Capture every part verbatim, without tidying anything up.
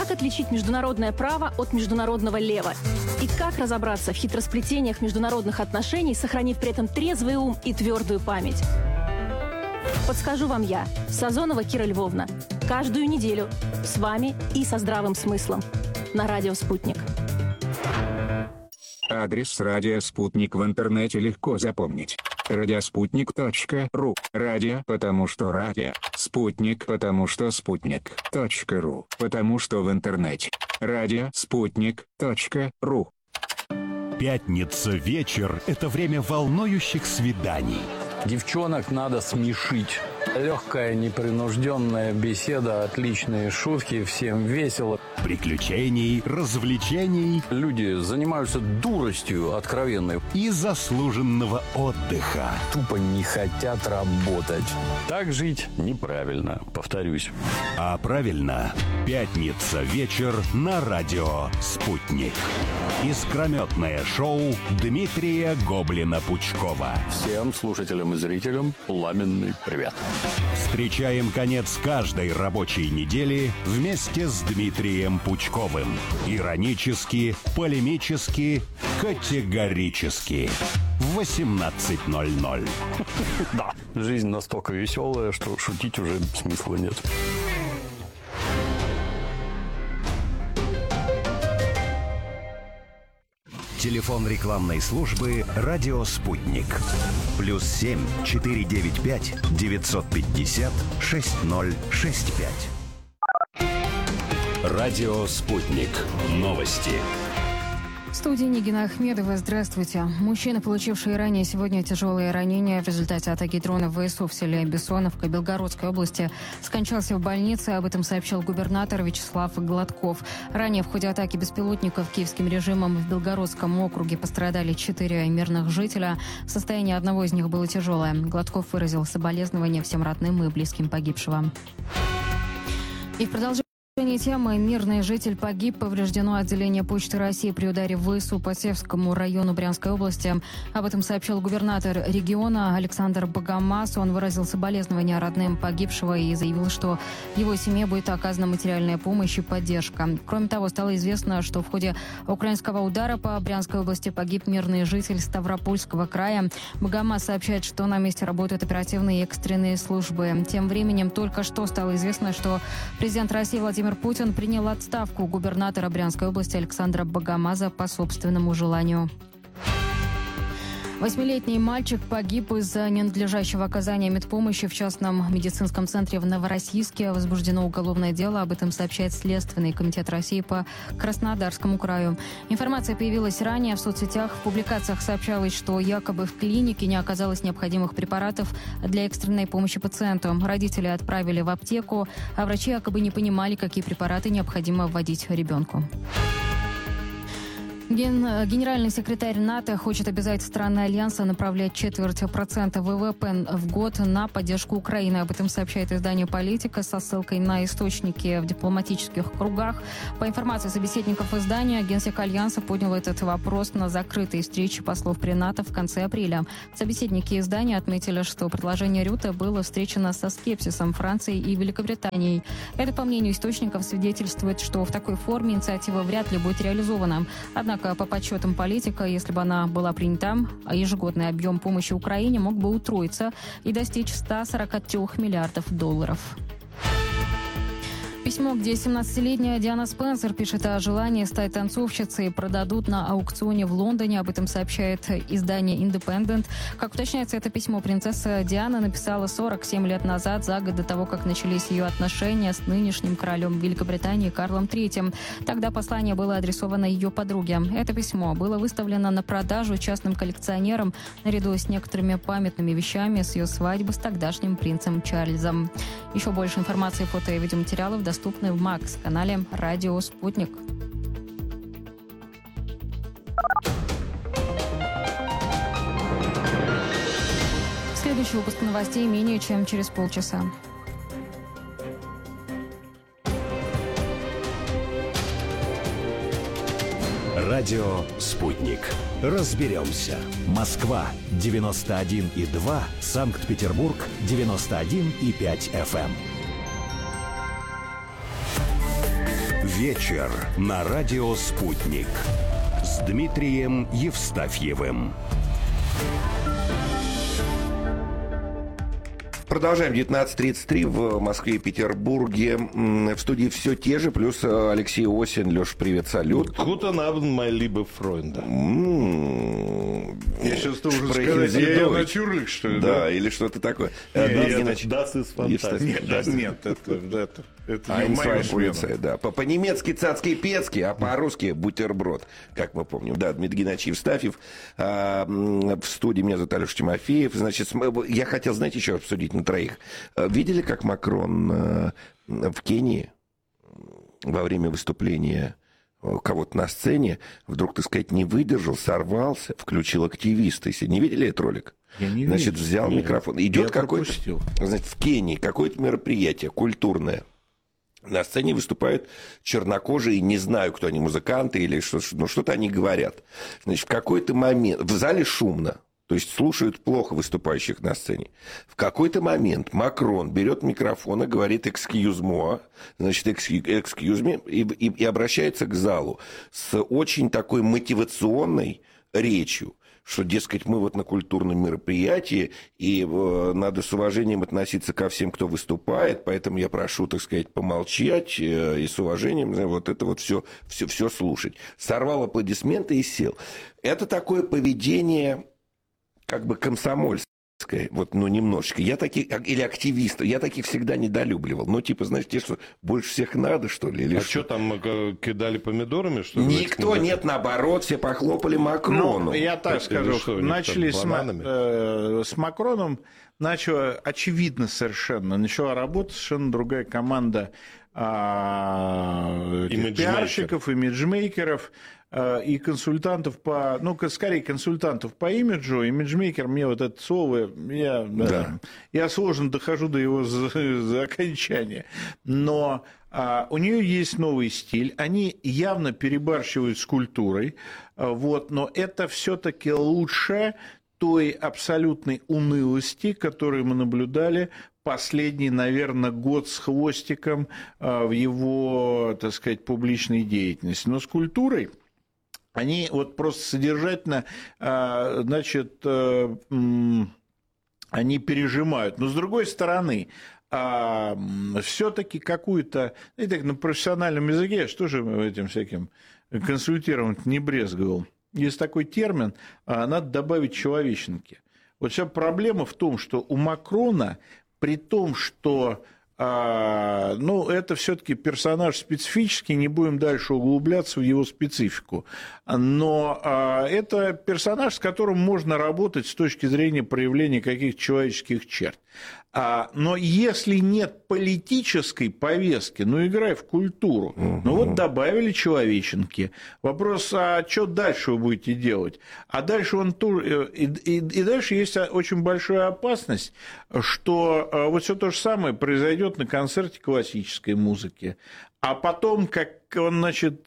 Как отличить международное право от международного лева? И как разобраться в хитросплетениях международных отношений, сохранив при этом трезвый ум и твердую память? Подскажу вам я, Сазонова Кира Львовна. Каждую неделю с вами и со здравым смыслом. На радио «Спутник». Адрес радио «Спутник» в интернете легко запомнить. радиоспутник точка ру. Радио, потому что радио. Спутник, потому что спутник. .ру, потому что в интернете. радио спутник точка ру. Пятница вечер – это время волнующих свиданий. Девчонок надо смешить. Легкая, непринужденная беседа, отличные шутки, всем весело. Приключений, развлечений. Люди занимаются дуростью откровенной. И заслуженного отдыха. Тупо не хотят работать. Так жить неправильно, повторюсь. А правильно, пятница вечер на радио «Спутник». Искрометное шоу Дмитрия Гоблина-Пучкова. Всем слушателям и зрителям пламенный привет. Встречаем конец каждой рабочей недели вместе с Дмитрием Пучковым. Иронически, полемически, категорически. В восемнадцать ноль ноль. Да, жизнь настолько веселая, что шутить уже смысла нет. Телефон рекламной службы «Радио Спутник». Плюс семь четыре девять пять девятьсот пятьдесят шесть ноль шесть пять. Радио Спутник. Новости. В студии Нигина Ахмедова. Здравствуйте. Мужчина, получивший ранее сегодня тяжелые ранения в результате атаки дрона ВСУ в селе Бессоновка Белгородской области, скончался в больнице. Об этом сообщил губернатор Вячеслав Гладков. Ранее в ходе атаки беспилотников киевским режимом в Белгородском округе пострадали четыре мирных жителя. Состояние одного из них было тяжелое. Гладков выразил соболезнования всем родным и близким погибшего. И в продолжение темы «Мирный житель погиб», повреждено отделение Почты России при ударе ВСУ по Севскому району Брянской области. Об этом сообщил губернатор региона Александр Богомаз. Он выразил соболезнования родным погибшего и заявил, что его семье будет оказана материальная помощь и поддержка. Кроме того, стало известно, что в ходе украинского удара по Брянской области погиб мирный житель Ставропольского края. Богомаз сообщает, что на месте работают оперативные и экстренные службы. Тем временем только что стало известно, что президент России Владимир Путин принял отставку губернатора Брянской области Александра Богомаза по собственному желанию. Восьмилетний мальчик погиб из-за ненадлежащего оказания медпомощи в частном медицинском центре в Новороссийске. Возбуждено уголовное дело. Об этом сообщает Следственный комитет России по Краснодарскому краю. Информация появилась ранее в соцсетях. В публикациях сообщалось, что якобы в клинике не оказалось необходимых препаратов для экстренной помощи пациенту. Родители отправили в аптеку, а врачи якобы не понимали, какие препараты необходимо вводить ребенку. Ген, генеральный секретарь НАТО хочет обязать страны Альянса направлять четверть процента ВВП в год на поддержку Украины. Об этом сообщает издание «Политика» со ссылкой на источники в дипломатических кругах. По информации собеседников издания, генсек Альянса поднял этот вопрос на закрытой встрече послов при НАТО в конце апреля. Собеседники издания отметили, что предложение Рюте было встречено со скепсисом Францией и Великобританией. Это, по мнению источников, свидетельствует, что в такой форме инициатива вряд ли будет реализована. Однако, по подсчетам «Политика», если бы она была принята, ежегодный объем помощи Украине мог бы утроиться и достичь ста сорока трёх миллиардов долларов. Письмо, где семнадцатилетняя Диана Спенсер пишет о желании стать танцовщицей, продадут на аукционе в Лондоне. Об этом сообщает издание «Индепендент». Как уточняется, это письмо принцесса Диана написала сорок семь лет назад, за год до того, как начались ее отношения с нынешним королем Великобритании Карлом третьим. Тогда послание было адресовано ее подруге. Это письмо было выставлено на продажу частным коллекционерам наряду с некоторыми памятными вещами с ее свадьбы с тогдашним принцем Чарльзом. Еще больше информации, фото и видеоматериалов доступны в Макс-канале «Радио Спутник». Следующий выпуск новостей менее чем через полчаса. Радио «Спутник». Разберемся. Москва девяносто один и два, Санкт-Петербург девяносто один и пять эф эм. Вечер на радио «Спутник» с Дмитрием Евстафьевым. Продолжаем. девятнадцать тридцать три в Москве и Петербурге. В студии все те же, плюс Алексей Осин. Леш, привет, салют. Guten Abend, my liebe Freunde. Я сейчас тоже сказать, я натюрлик, что ли? Да, да, или что-то такое. Нет, das ist fantastisch. Нет, нет, это, это, это а не моя полиция, да. По-немецки цацкий пецкий, а по-русски бутерброд, как мы помним. Да, Дмитрий Геннадьевич Евстафьев. А, в студии меня зовут Алеша Тимофеев. Значит, я хотел, знаете, еще обсудить на троих. Видели, как Макрон в Кении во время выступления кого-то на сцене вдруг, так сказать, не выдержал, сорвался, включил активиста. Если не видели этот ролик? Я не Значит, видел. взял Нет, микрофон. Идет какое-то, значит, в Кении какое-то мероприятие культурное. На сцене выступают чернокожие, не знаю, кто они, музыканты или что, ну, что-то они говорят. Значит, в какой-то момент... В зале шумно. То есть слушают плохо выступающих на сцене. В какой-то момент Макрон берет микрофон и говорит «excuse me», значит, «excuse me», и, и, и обращается к залу с очень такой мотивационной речью, что, дескать, мы вот на культурном мероприятии, и э, надо с уважением относиться ко всем, кто выступает, поэтому я прошу, так сказать, помолчать э, и с уважением вот это вот все, все, все слушать. Сорвал аплодисменты и сел. Это такое поведение... как бы комсомольское, вот, ну, немножечко. Я таких, или активистов, я таких всегда недолюбливал. Ну, типа, знаешь, те, что больше всех надо, что ли? Или а что что там, кидали помидорами, что ли? Никто, нет, наоборот, все похлопали Макрону. Ну, я так скажу, что, начали с, э, с Макроном, начала, очевидно совершенно, начала работать совершенно другая команда э, пиарщиков, имиджмейкеров, и консультантов по, ну, скорее консультантов по имиджу. Имиджмейкер, мне вот это слово, я, да. я сложно дохожу до его за, за окончания. Но а, у нее есть новый стиль, они явно перебарщивают с культурой, вот, но это все-таки лучше той абсолютной унылости, которую мы наблюдали последний, наверное, год с хвостиком в его, так сказать, публичной деятельности. Но с культурой они вот просто содержательно, значит, они пережимают. Но с другой стороны, все-таки какую-то, и так на профессиональном языке, я же тоже этим всяким консультированием не брезговал. Есть такой термин, надо добавить человеченки. Вот вся проблема в том, что у Макрона, при том, что А, ну, это все-таки персонаж специфический, не будем дальше углубляться в его специфику. Но а, это персонаж, с которым можно работать с точки зрения проявления каких-то человеческих черт. А, но если нет политической повестки, ну, играй в культуру. Угу. Ну, вот добавили человеченки. Вопрос, а что дальше вы будете делать? А дальше, он, и, и, и дальше есть очень большая опасность, что вот все то же самое произойдет на концерте классической музыки. А потом, как он, значит,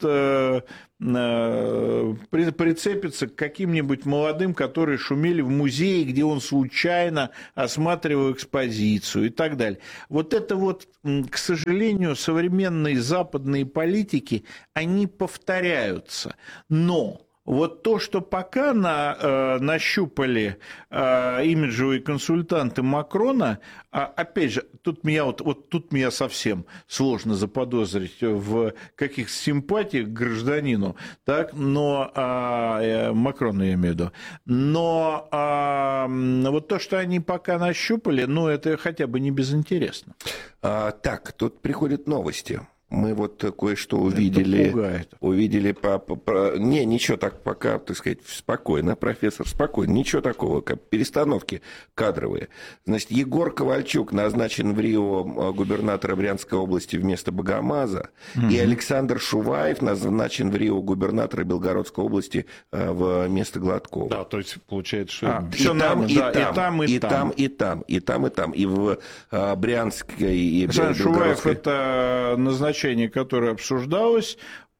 прицепится к каким-нибудь молодым, которые шумели в музее, где он случайно осматривал экспозицию и так далее. Вот это вот, к сожалению, современные западные политики, они повторяются. Но вот то, что пока на, э, нащупали э, имиджевые консультанты Макрона, а, опять же, тут меня, вот, вот тут меня совсем сложно заподозрить в каких-то симпатиях к гражданину, так, но э, Макрону я имею в виду, но э, вот то, что они пока нащупали, ну, это хотя бы не безинтересно. А, так, тут приходят новости. Мы вот кое-что увидели. Увидели по, по, по... Не, ничего так пока, так сказать, спокойно, профессор, спокойно. Ничего такого, как перестановки кадровые. Значит, Егор Ковальчук назначен в Рио губернатором Брянской области вместо Богомаза. Угу. И Александр Шуваев назначен в Рио губернатором Белгородской области вместо Гладкова. Да, то есть получается, что... А, и, там, и, да, там, и там, и, и там, и там, и там, и там. И в Брянской, и в Шуваев — это назначение, которое обсуждалось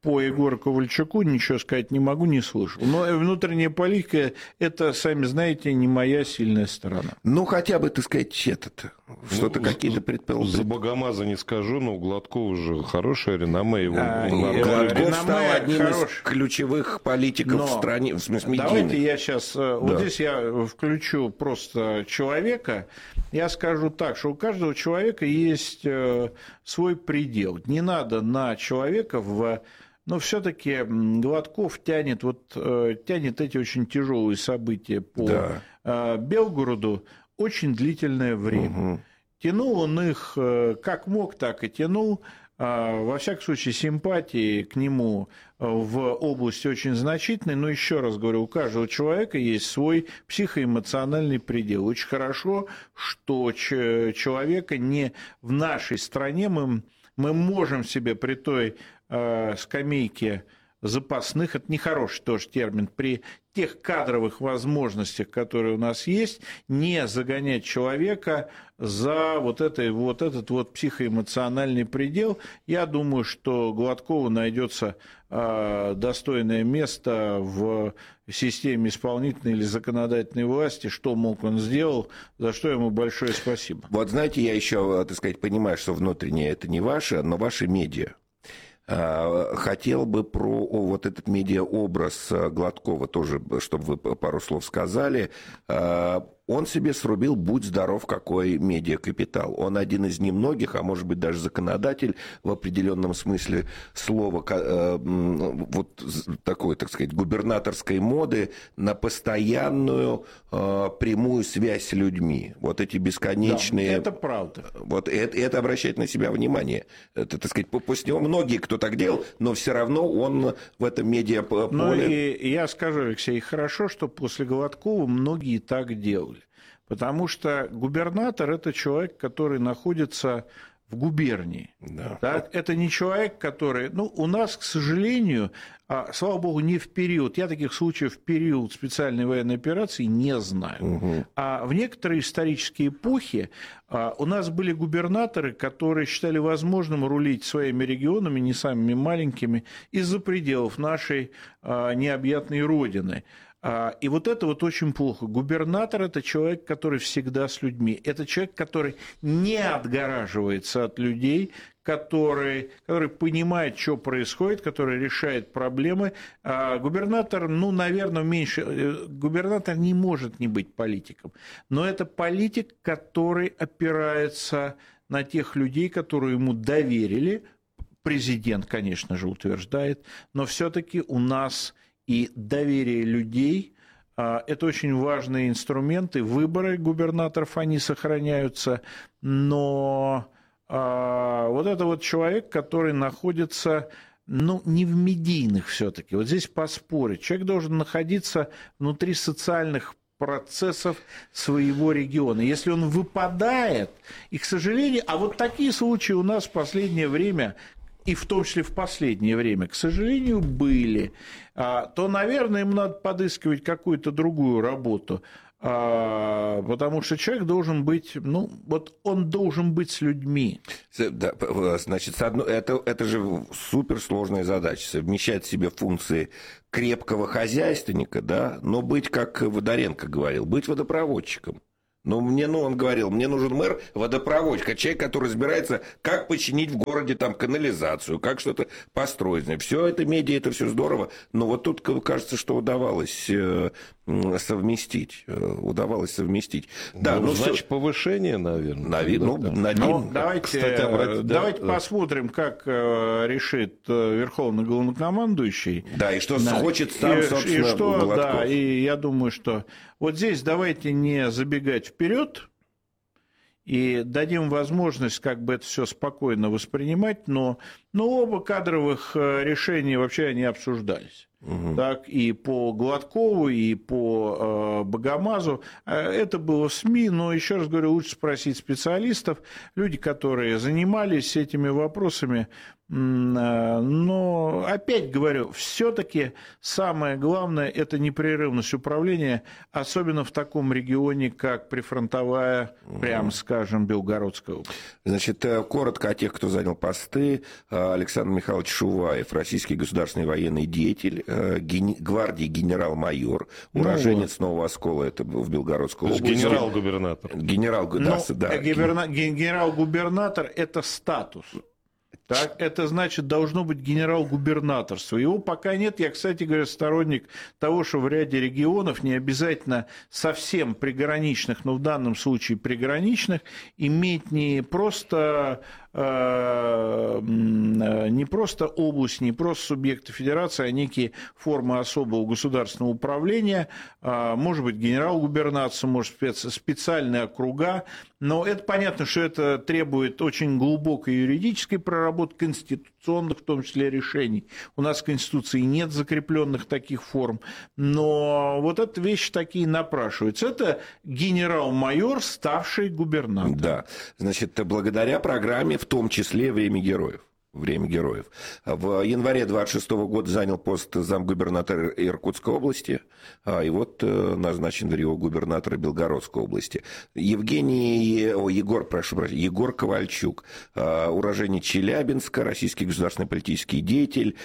по Егору Ковальчуку ничего сказать не могу, не слышал. Но внутренняя политика – это, сами знаете, не моя сильная сторона. Ну, хотя бы, так сказать, этот, что-то ну, какие-то предположения. За Богомаза не скажу, но у Гладкова же хорошее реноме. Его а, Гладков стал одним хорош... из ключевых политиков но в стране, в смысле медийных. Давайте я сейчас, да. вот здесь я включу просто человека. Я скажу так, что у каждого человека есть свой предел. Не надо на человека в... Но все-таки Гладков тянет, вот, тянет эти очень тяжелые события по да. Белгороду очень длительное время. Угу. Тянул он их как мог, так и тянул. Во всяком случае, симпатии к нему в области очень значительные, но еще раз говорю, у каждого человека есть свой психоэмоциональный предел. Очень хорошо, что человека не в нашей стране мы, мы можем себе при той э, скамейке запасных, это нехороший тоже термин, при тех кадровых возможностях, которые у нас есть, не загонять человека за вот, это, вот этот вот психоэмоциональный предел. Я думаю, что Гладкову найдется э, достойное место в системе исполнительной или законодательной власти, что мог он сделал, за что ему большое спасибо. Вот знаете, я еще, так сказать, понимаю, что внутреннее это не ваше, но ваши медиа. Хотел бы про вот этот медиаобраз Гладкова тоже, чтобы вы пару слов сказали. Он себе срубил «Будь здоров, какой медиакапитал». Он один из немногих, а может быть даже законодатель в определенном смысле слова, вот такой, так сказать, губернаторской моды на постоянную прямую связь с людьми. Вот эти бесконечные... Да, это правда. Вот это, это обращает на себя внимание. Это, так сказать, после него многие, кто так делал, но все равно он в этом медиаполе... Ну и я скажу, Алексей, хорошо, что после Гладкова многие так делали. Потому что губернатор – это человек, который находится в губернии. Да. Так? Это не человек, который… Ну, у нас, к сожалению, слава богу, не в период, я таких случаев в период специальной военной операции не знаю. Угу. А в некоторые исторические эпохи у нас были губернаторы, которые считали возможным рулить своими регионами, не самыми маленькими, из-за пределов нашей необъятной родины. И вот это вот очень плохо. Губернатор – это человек, который всегда с людьми. Это человек, который не отгораживается от людей, который, который понимает, что происходит, который решает проблемы. А губернатор, ну, наверное, меньше… Губернатор не может не быть политиком. Но это политик, который опирается на тех людей, которые ему доверили. Президент, конечно же, утверждает. Но все-таки у нас… И доверие людей – это очень важные инструменты. Выборы губернаторов, они сохраняются, но вот это вот человек, который находится, ну, не в медийных все-таки. Вот здесь поспорить. Человек должен находиться внутри социальных процессов своего региона. Если он выпадает, и, к сожалению, а вот такие случаи у нас в последнее время – и в том числе в последнее время, к сожалению, были, то, наверное, им надо подыскивать какую-то другую работу, потому что человек должен быть, ну, вот он должен быть с людьми. Да, значит, это, это же суперсложная задача, совмещать в себе функции крепкого хозяйственника, да, но быть, как Водоренко говорил, быть водопроводчиком. Ну, мне, ну, он говорил, мне нужен мэр водопроводчик, человек, который разбирается, как починить в городе там канализацию, как что-то построить. Все это медиа, это все здорово, но вот тут кажется, что удавалось совместить. Удавалось совместить. Да, ну, ну, значит, все... повышение, наверное. Нави... Ну, да. над ну, ним... давайте Кстати, обрати... давайте да, посмотрим, как решит Верховный главнокомандующий. Да, и что да. хочет сам, и, собственно, и что, Гладков. Да, и я думаю, что вот здесь давайте не забегать вперед и дадим возможность как бы это все спокойно воспринимать, но, но оба кадровых решения вообще они обсуждались. Угу. Так, и по Гладкову, и по э, Богомазу. Это было в СМИ, но, еще раз говорю, лучше спросить специалистов, люди, которые занимались этими вопросами. Но, опять говорю, все-таки самое главное – это непрерывность управления, особенно в таком регионе, как прифронтовая, прямо скажем, Белгородская область. Значит, коротко о тех, кто занял посты. Александр Михайлович Шуваев, российский государственный военный деятель, гвардии генерал-майор, уроженец ну, Нового Оскола, это в Белгородской области. Генерал-губернатор. Генерал, ну, да, да. Генерал-губернатор – это статус. Так, это значит, должно быть генерал-губернаторство. Его пока нет. Я, кстати говоря, сторонник того, что в ряде регионов, не обязательно совсем приграничных, но в данном случае приграничных, иметь не просто, э, не просто область, не просто субъекты федерации, а некие формы особого государственного управления. Э, может быть, генерал-губернаторство, может быть, специальные округа. Но это понятно, что это требует очень глубокой юридической проработки, конституционных, в том числе, решений. У нас в Конституции нет закрепленных таких форм, но вот эти вещи такие напрашиваются. Это генерал-майор, ставший губернатором. Да, значит, благодаря программе, в том числе «Время героев». Время героев. В январе двадцать шестого года занял пост замгубернатора Иркутской области, и вот назначен в Рио губернатора Белгородской области. Евгений, о, Егор, прошу прощения, Егор Ковальчук, уроженец Челябинска, российский государственный политический деятель,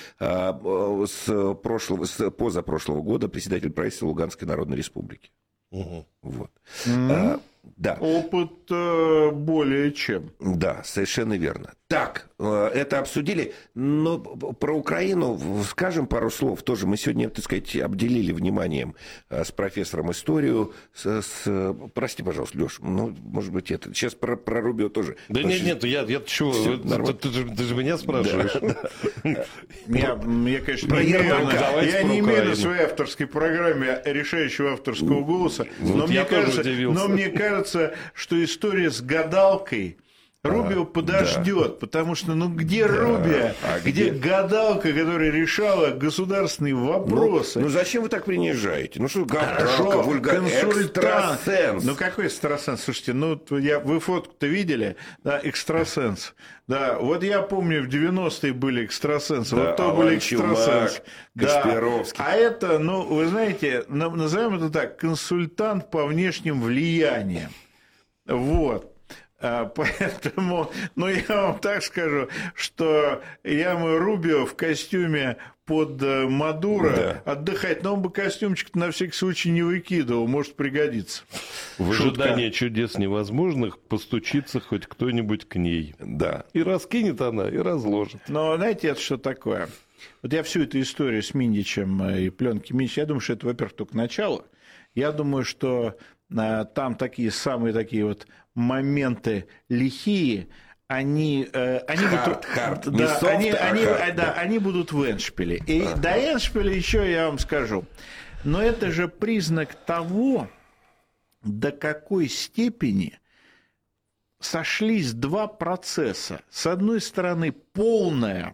с, прошлого, с позапрошлого года председатель правительства Луганской Народной Республики. Угу. Вот. Mm-hmm. а, да. Опыт э, более чем. Да, совершенно верно. Так, э, это обсудили, но про Украину скажем пару слов тоже. Мы сегодня, так сказать, обделили вниманием э, с профессором историю. С, с... Прости, пожалуйста, Лёш, ну, может быть, это... Сейчас про, про Рубио тоже. Да нет, нет, я, я чего? Ты, ты, ты, ты же меня спрашиваешь. Я, конечно, не имею на своей авторской программе решающего авторского голоса, но мне кажется, но мне кажется, что история с гадалкой Рубио а, подождет, да. Потому что, ну, где да. Рубио, а где, где гадалка, которая решала государственные вопросы? Ну, ну зачем вы так принижаете? Ну, что гадалка, вульгар... экстрасенс. Ну, какой экстрасенс? Слушайте, ну, я, вы фотку-то видели? Да, экстрасенс. Да, вот я помню, в девяностые были экстрасенсы, да, вот то были экстрасенсы. Да. А это, ну, вы знаете, назовем это так, консультант по внешним влияниям. Вот. Поэтому, ну, я вам так скажу, что я мой Рубио в костюме под Мадуро да. отдыхать, но он бы костюмчик на всякий случай не выкидывал, может пригодиться. В ожидании чудес невозможных постучится хоть кто-нибудь к ней. Да. И раскинет она, и разложит. Но знаете, это что такое? Вот я всю эту историю с Миндичем и пленки Миндича, я думаю, что это, во-первых, только начало. Я думаю, что а, там такие самые такие вот моменты лихие, они, э, они, hard, будут, hard. Да, soft, они, они, hard, да, они будут в эндшпиле. И ага. до эндшпиля еще я вам скажу. Но это же признак того, до какой степени сошлись два процесса. С одной стороны, полная,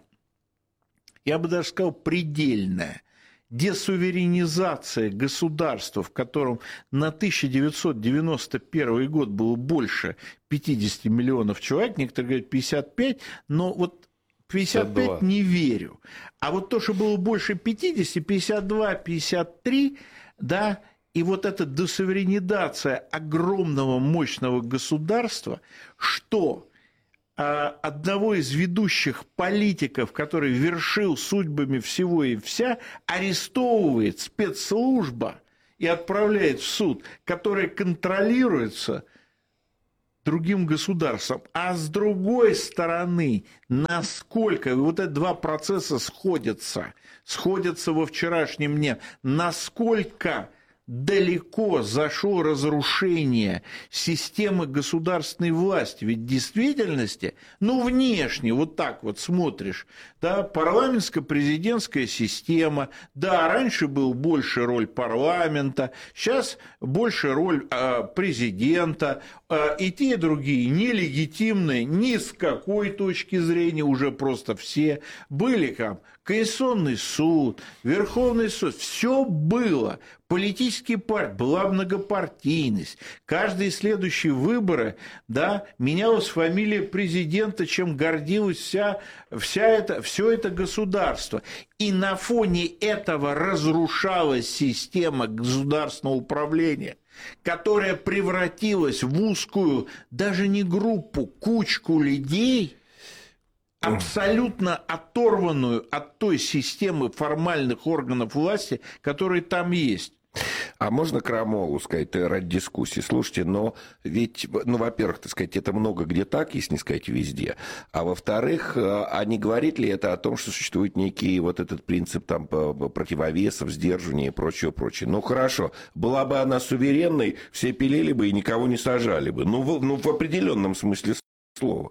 я бы даже сказал, предельная десуверенизация государства, в котором на тысяча девятьсот девяносто первый год было больше пятьдесят миллионов человек, некоторые говорят пятьдесят пять, но вот пятьдесят пять пятьдесят два не верю. А вот то, что было больше пятидесяти, пятьдесят два, пятьдесят три, да, и вот эта десуверенизация огромного мощного государства, что одного из ведущих политиков, который вершил судьбами всего и вся, арестовывает спецслужба и отправляет в суд, который контролируется другим государством. А с другой стороны, насколько вот эти два процесса сходятся, сходятся во вчерашнем дне, насколько далеко зашло разрушение системы государственной власти. Ведь в действительности, ну, внешне, вот так вот смотришь, да, парламентско-президентская система, да, раньше была больше роль парламента, сейчас больше роль э, президента, и те, и другие нелегитимные ни с какой точки зрения, уже просто все были там. Конституционный суд, Верховный суд, все было. Политические партии, была многопартийность. Каждые следующие выборы, да, менялась фамилия президента, чем гордилась вся, вся это, все это государство. И на фоне этого разрушалась система государственного управления, которая превратилась в узкую, даже не группу, кучку людей, абсолютно оторванную от той системы формальных органов власти, которые там есть. А можно крамолу сказать ради дискуссии? Слушайте, но ведь, ну, во-первых, так сказать, это много где так, если не сказать везде. А во-вторых, а не говорит ли это о том, что существует некий вот этот принцип там противовесов, сдерживания и прочего, прочего? Ну, хорошо, была бы она суверенной, все пилили бы и никого не сажали бы. Ну, в, ну, в определенном смысле слова.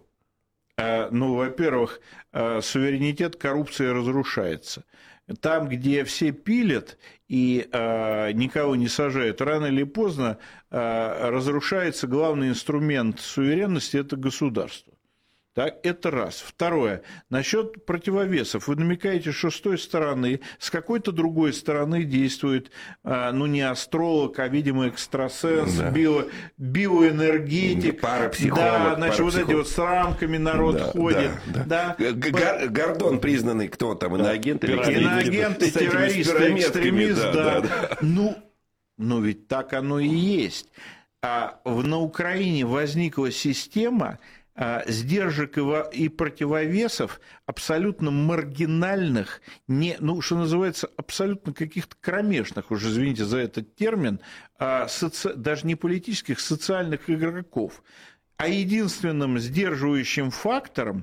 Ну, во-первых, суверенитет коррупции разрушается. Там, где все пилят и э, никого не сажают, рано или поздно э, разрушается главный инструмент суверенности – это государство. Так, это раз. Второе. Насчет противовесов. Вы намекаете, что с той стороны, с какой-то другой стороны действует, ну, не астролог, а, видимо, экстрасенс, да. био, биоэнергетик. Парапсихолог. Да, значит, парапсихолог. вот эти вот с рамками народ да, ходит. Да, да. Да. Гордон признанный кто там, иноагент или да. Иноагент, террорист, экстремист, да. Да, да. Ну, ну, ведь так оно и есть. А на Украине возникла система сдержек и противовесов абсолютно маргинальных, не, ну, что называется, абсолютно каких-то кромешных, уже извините за этот термин, соци... даже не политических, социальных игроков. А единственным сдерживающим фактором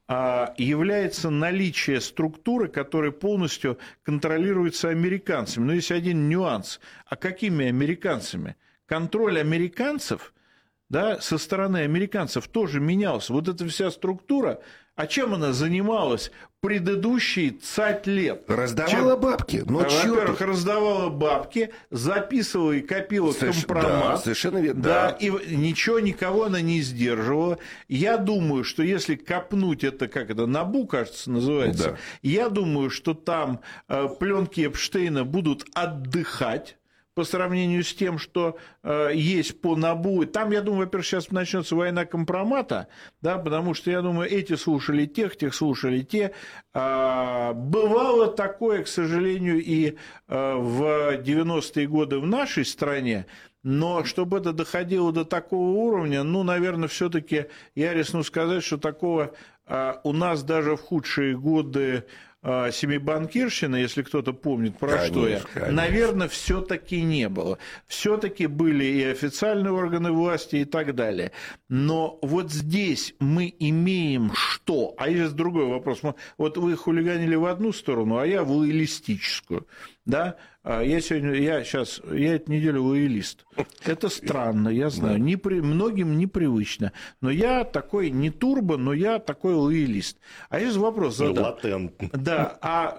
является наличие структуры, которая полностью контролируется американцами. Но есть один нюанс. А какими американцами? Контроль американцев, да, со стороны американцев тоже менялся. Вот эта вся структура, а чем она занималась предыдущие цать лет? Раздавала чем... бабки. Ну, во-первых, раздавала бабки, записывала и копила Соверш... компромат. Да, совершенно верно. Да, да. И ничего, никого она не сдерживала. Я думаю, что если копнуть это, как это, НАБУ, кажется, называется, да. Я думаю, что там э, пленки Эпштейна будут отдыхать по сравнению с тем, что э, есть по НАБУ. Там, я думаю, во-первых, сейчас начнется война компромата, да, потому что, я думаю, эти слушали тех, тех слушали те. А, бывало такое, к сожалению, и а, в девяностые годы в нашей стране, но чтобы это доходило до такого уровня, ну, наверное, все-таки я рискну сказать, что такого а, у нас даже в худшие годы семибанкирщина, если кто-то помнит, про конечно, что я, конечно. Наверное, все-таки не было. Все-таки были и официальные органы власти и так далее. Но вот здесь мы имеем что? А есть другой вопрос. Вот вы хулиганили в одну сторону, а я в лоялистическую. Да? Я сегодня, я сейчас, я эту неделю лоялист. Это странно, я знаю, не при, многим непривычно. Но я такой не турбо, но я такой лоялист. А есть вопрос задам. Латентно. Да, а...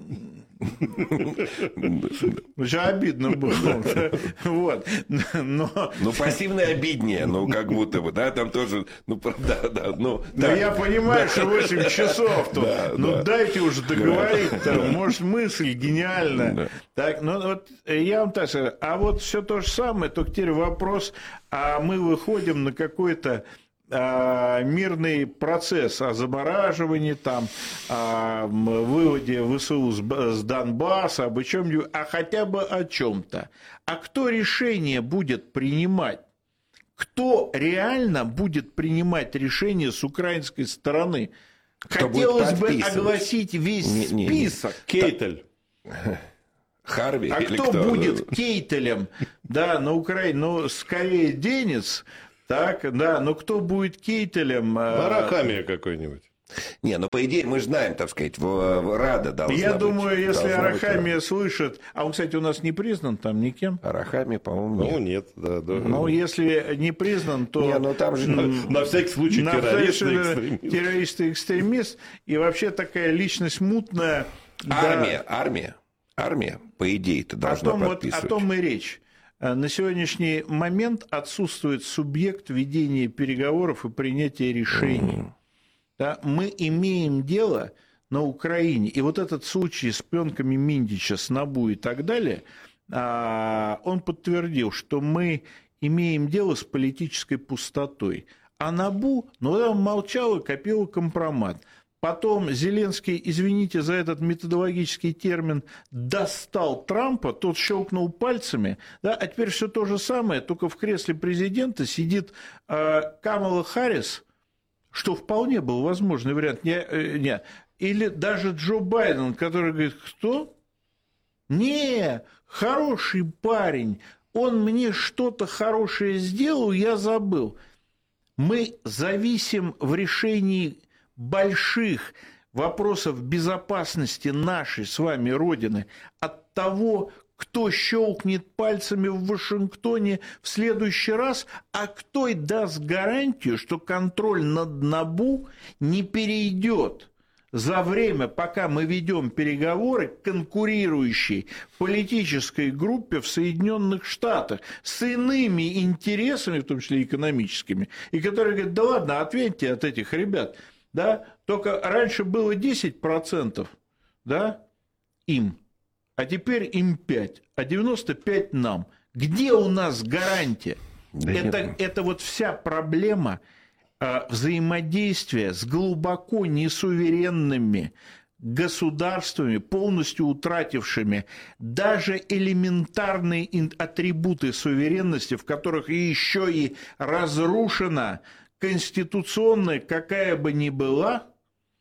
Уже обидно было. Вот. Но... Ну, пассивно обиднее, ну, как будто бы, да, там тоже, ну, да, да, ну... Да, я понимаю, что восемь часов-то, ну, дайте уже договорить-то, может, мысль гениальная. Так, ну, вот я вам так скажу, а вот все то же самое, только теперь вопрос, а мы выходим на какой-то мирный процесс о замораживании, там, о выводе ВСУ с Донбасса, об чем-нибудь, а хотя бы о чем-то. А кто решение будет принимать? Кто реально будет принимать решение с украинской стороны? Кто Хотелось бы огласить весь не, список. Не, не. Кейтель. Харви. А кто, кто будет Кейтелем? Да, на Украине, ну, скорее Денис. Так, да, но кто будет Кейтелем? Арахамия какой-нибудь. Не, ну, по идее, мы же знаем, так сказать, в, в Рада должна Я быть. думаю, если Арахамия быть, слышит... А он, кстати, у нас не признан там никем. Арахамия, по-моему, нет. Ну, нет, да. да. Ну, если не признан, то... Не, ну, там же... На, на всякий случай на террорист и экстремист. Террорист и экстремист. И вообще такая личность мутная. Армия, да. армия, армия, по идее, это должна о том, подписывать. Вот, о том и речь. на сегодняшний момент отсутствует субъект ведения переговоров и принятия решений. Да, мы имеем дело на Украине, и вот этот случай с пленками Миндича, с НАБУ и так далее, он подтвердил, что мы имеем дело с политической пустотой. А НАБУ, ну, она молчала, копила компромат. Потом Зеленский, извините за этот методологический термин, достал Трампа, тот щелкнул пальцами, да, а теперь все то же самое, только в кресле президента сидит э, Камала Харрис, что вполне был возможный вариант. Не, э, не. Или даже Джо Байден, который говорит, кто? Не, хороший парень, он мне что-то хорошее сделал, я забыл. Мы зависим в решении больших вопросов безопасности нашей с вами Родины от того, кто щелкнет пальцами в Вашингтоне в следующий раз, а кто и даст гарантию, что контроль над НАБУ не перейдет за время, пока мы ведем переговоры к конкурирующей политической группе в Соединенных Штатах с иными интересами, в том числе экономическими, и которые говорят, да ладно, ответьте от этих ребят. Да? Только раньше было десять процентов, да, им, а теперь им пять, а девяносто пять нам. Где у нас гарантия? Да это, это вот вся проблема э, взаимодействия с глубоко несуверенными государствами, полностью утратившими даже элементарные атрибуты суверенности, в которых еще и разрушена конституционная, какая бы ни была,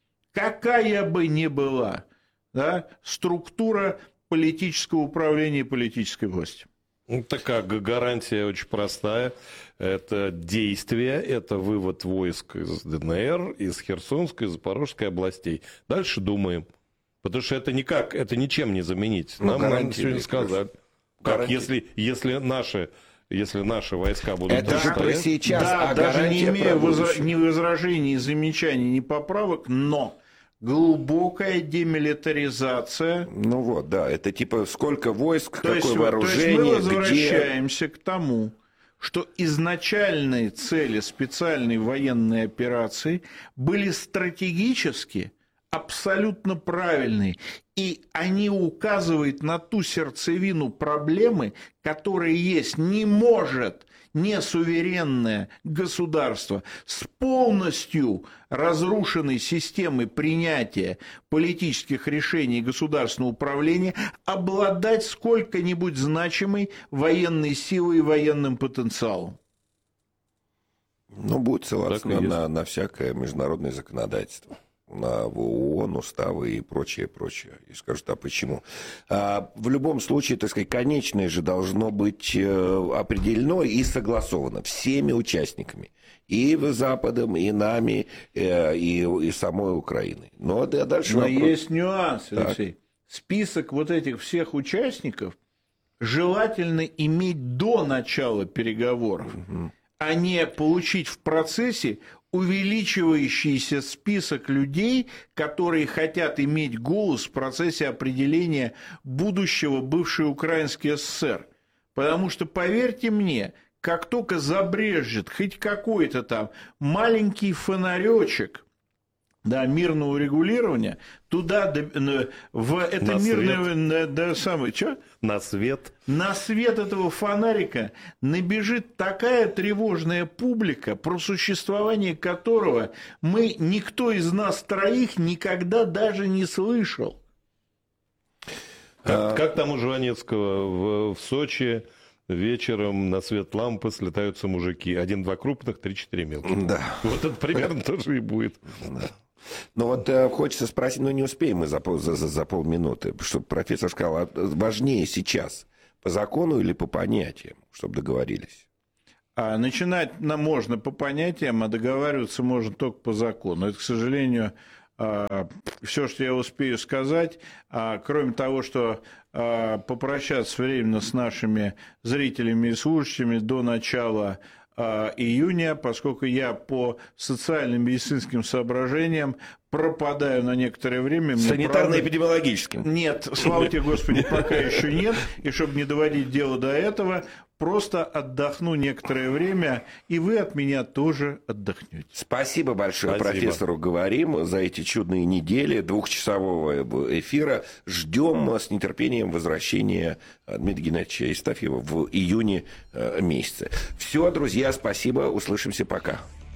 какая бы ни была, да, структура политического управления и политической власти. Ну, такая гарантия очень простая. Это действие, это вывод войск из ДНР, из Херсонской, из Запорожской областей. Дальше думаем. Потому что это никак, это ничем не заменить. Ну, нам, нам сегодня сказали. Как, если, если наши... Если наши войска будут... Это же про сейчас, да, а даже не имея возра... ни возражений, ни замечаний, ни поправок, но глубокая демилитаризация. Ну вот, да, это типа сколько войск, то какое есть, вооружение, то есть мы возвращаемся где... к тому, что изначальные цели специальной военной операции были стратегически абсолютно правильные, и они указывают на ту сердцевину проблемы, которая есть. Не может несуверенное государство с полностью разрушенной системой принятия политических решений государственного управления обладать сколько-нибудь значимой военной силой и военным потенциалом. Ну, будет ссылаться на, на, на всякое международное законодательство. На ООН, уставы и прочее, прочее. И скажут, а почему? А, в любом случае, так сказать, конечное же должно быть определено и согласовано всеми участниками. И Западом, и нами, и, и самой Украиной. Но, да, дальше Но вопрос. Есть нюанс, Алексей. Так. Список вот этих всех участников желательно иметь до начала переговоров, угу. а не получить в процессе увеличивающийся список людей, которые хотят иметь голос в процессе определения будущего бывшей Украинской ССР. Потому что, поверьте мне, как только забрежет хоть какой-то там маленький фонаречек, да, мирного урегулирования, туда, в это на мирное, да, самое, что? На свет. На свет этого фонарика набежит такая тревожная публика, про существование которого мы, никто из нас троих, никогда даже не слышал. Как, а... как там у Жванецкого в, в Сочи вечером на свет лампы слетаются мужики. Один-два крупных, три-четыре мелких. Да. Вот это примерно тоже и будет. Да. Ну вот э, хочется спросить, но не успеем мы за, пол, за, за, за полминуты, что профессор сказал, а важнее сейчас по закону или по понятиям, чтобы договорились? А начинать нам можно по понятиям, а договариваться можно только по закону. Это, к сожалению, все, что я успею сказать, кроме того, что попрощаться временно с нашими зрителями и слушателями до начала июня, поскольку я по социально-медицинским соображениям пропадаю на некоторое время. Санитарно-эпидемиологическим. Правда... Нет, слава тебе, Господи, пока еще нет. И чтобы не доводить дело до этого, просто отдохну некоторое время, и вы от меня тоже отдохнете. Спасибо большое Спасибо. профессору Говорим за эти чудные недели двухчасового эфира. Ждем с нетерпением возвращения Дмитрия Геннадьевича Евстафьева в июне месяце. Все, друзья, спасибо. Услышимся. Пока.